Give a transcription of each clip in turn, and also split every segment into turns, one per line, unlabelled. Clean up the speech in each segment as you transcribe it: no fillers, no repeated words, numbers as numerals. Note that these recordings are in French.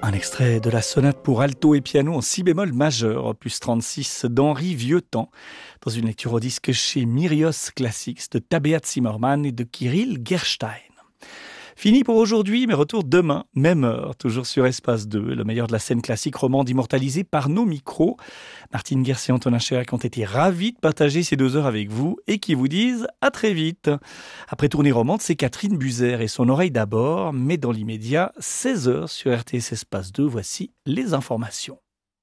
Un extrait de la sonate pour alto et piano en si bémol majeur, opus 36 d'Henri Vieuxtemps, dans une lecture au disque chez Myrios Classics de Tabea Zimmermann et de Kirill Gerstein. Fini pour aujourd'hui, mais retour demain, même heure, toujours sur Espace 2, le meilleur de la scène classique romande immortalisée par nos micros. Martine Guerce et Antonin Chirac ont été ravis de partager ces 2 heures avec vous et qui vous disent à très vite. Après Tournée romande, c'est Catherine Buzer et son oreille d'abord, mais dans l'immédiat, 16h sur RTS Espace 2, voici les informations.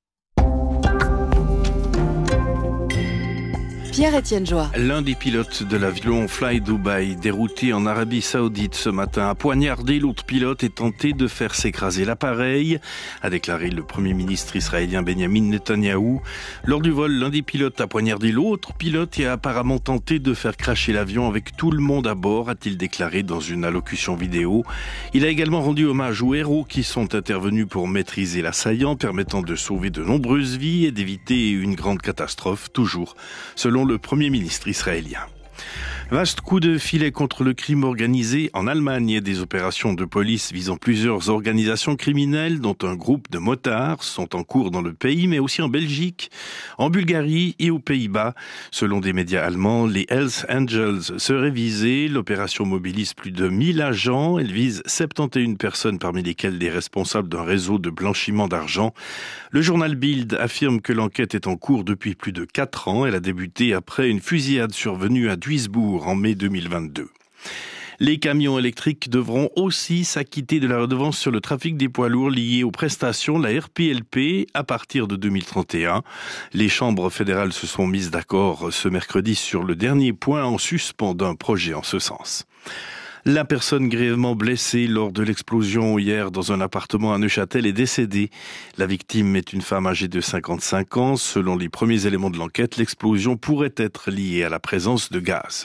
Pierre-Étienne Joie.
L'un des pilotes de l'avion Fly Dubai, dérouté en Arabie Saoudite ce matin, a poignardé l'autre pilote et tenté de faire s'écraser l'appareil, a déclaré le Premier ministre israélien Benjamin Netanyahou. Lors du vol, l'un des pilotes a poignardé l'autre pilote et a apparemment tenté de faire crasher l'avion avec tout le monde à bord, a-t-il déclaré dans une allocution vidéo. Il a également rendu hommage aux héros qui sont intervenus pour maîtriser l'assaillant, permettant de sauver de nombreuses vies et d'éviter une grande catastrophe, toujours selon le Premier ministre israélien. Vaste coup de filet contre le crime organisé en Allemagne. Des opérations de police visant plusieurs organisations criminelles, dont un groupe de motards, sont en cours dans le pays, mais aussi en Belgique, en Bulgarie et aux Pays-Bas. Selon des médias allemands, les Hells Angels seraient visés. L'opération mobilise plus de 1000 agents. Elle vise 71 personnes, parmi lesquelles des responsables d'un réseau de blanchiment d'argent. Le journal Bild affirme que l'enquête est en cours depuis plus de 4 ans. Elle a débuté après une fusillade survenue à Duisbourg en mai 2022. Les camions électriques devront aussi s'acquitter de la redevance sur le trafic des poids lourds liée aux prestations, la RPLP, à partir de 2031. Les chambres fédérales se sont mises d'accord ce mercredi sur le dernier point en suspendant un projet en ce sens. La personne grièvement blessée lors de l'explosion hier dans un appartement à Neuchâtel est décédée. La victime est une femme âgée de 55 ans. Selon les premiers éléments de l'enquête, l'explosion pourrait être liée à la présence de gaz.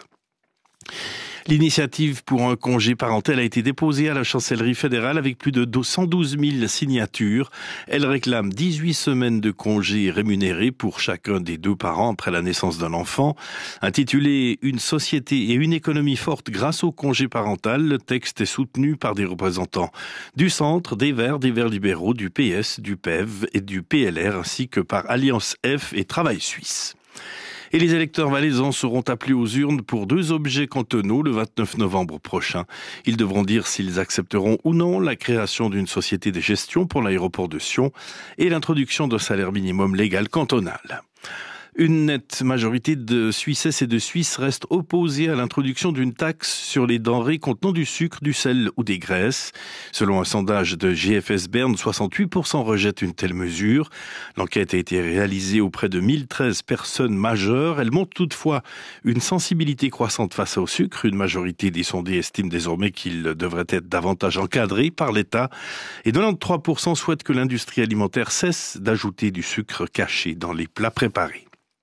L'initiative pour un congé parental a été déposée à la chancellerie fédérale avec plus de 112 000 signatures. Elle réclame 18 semaines de congés rémunérés pour chacun des 2 parents après la naissance d'un enfant. Intitulé « Une société et une économie forte grâce au congé parental », le texte est soutenu par des représentants du Centre, des Verts libéraux, du PS, du PEV et du PLR, ainsi que par Alliance F et Travail Suisse. Et les électeurs valaisans seront appelés aux urnes pour 2 objets cantonaux le 29 novembre prochain. Ils devront dire s'ils accepteront ou non la création d'une société de gestion pour l'aéroport de Sion et l'introduction d'un salaire minimum légal cantonal. Une nette majorité de Suissesses et de Suisses reste opposée à l'introduction d'une taxe sur les denrées contenant du sucre, du sel ou des graisses. Selon un sondage de GFS Bern, 68% rejettent une telle mesure. L'enquête a été réalisée auprès de 1013 personnes majeures. Elle montre toutefois une sensibilité croissante face au sucre. Une majorité des sondés estiment désormais qu'il devrait être davantage encadré par l'État. Et 93% souhaitent que l'industrie alimentaire cesse d'ajouter du sucre caché dans les plats préparés.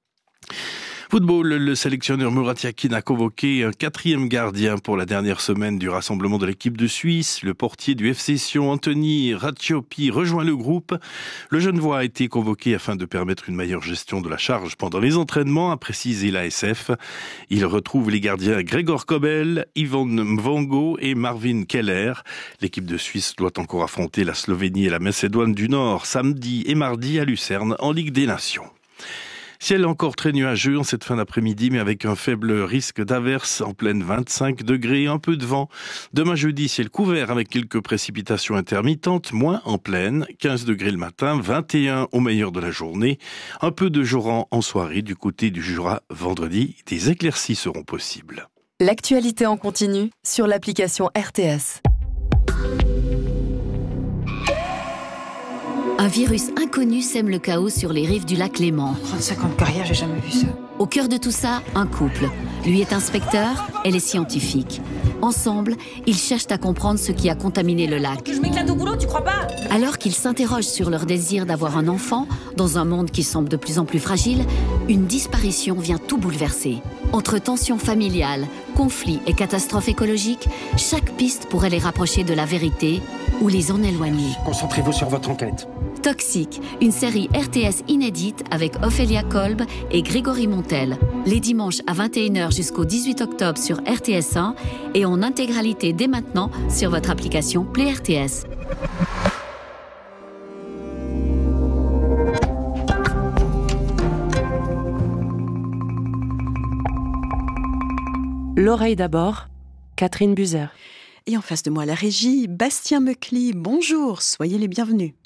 Football, le sélectionneur Murat Yakin a convoqué un 4e gardien pour la dernière semaine du rassemblement de l'équipe de Suisse. Le portier du FC Sion, Anthony Racciopi, rejoint le groupe. Le Genevois a été convoqué afin de permettre une meilleure gestion de la charge pendant les entraînements, a précisé l'ASF. Il retrouve les gardiens Gregor Kobel, Ivan Mvongo et Marvin Keller. L'équipe de Suisse doit encore affronter la Slovénie et la Macédoine du Nord samedi et mardi à Lucerne en Ligue des Nations. Ciel encore très nuageux en cette fin d'après-midi, mais avec un faible risque d'averse en pleine 25 degrés, un peu de vent. Demain jeudi, ciel couvert avec quelques précipitations intermittentes, moins en pleine, 15 degrés le matin, 21 au meilleur de la journée. Un peu de joran en soirée du côté du Jura. Vendredi, des éclaircies seront possibles.
L'actualité en continu sur l'application RTS.
Un virus inconnu sème le chaos sur les rives du lac Léman.
35 ans de carrière, j'ai jamais vu ça.
Au cœur de tout ça, un couple. Lui est inspecteur, elle est scientifique. Ensemble, ils cherchent à comprendre ce qui a contaminé le lac.
Je m'éclate au boulot, tu crois pas?
Alors qu'ils s'interrogent sur leur désir d'avoir un enfant, dans un monde qui semble de plus en plus fragile, une disparition vient tout bouleverser. Entre tensions familiales, conflits et catastrophes écologiques, chaque piste pourrait les rapprocher de la vérité ou les en éloigner.
Concentrez-vous sur votre enquête.
Toxique, une série RTS inédite avec Ophélia Kolb et Grégory Montel. Les dimanches à 21h jusqu'au 18 octobre sur RTS1 et en intégralité dès maintenant sur votre application Play RTS.
L'oreille d'abord, Catherine Buzer.
Et en face de moi, la régie, Bastien Meucli. Bonjour, soyez les bienvenus.